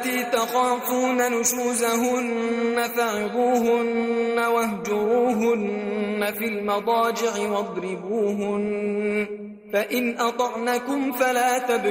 واللاتي تخافون نشوزهن فعظوهن واهجروهن في المضاجع واضربوهن فإن أطعنكم فلا تبغوا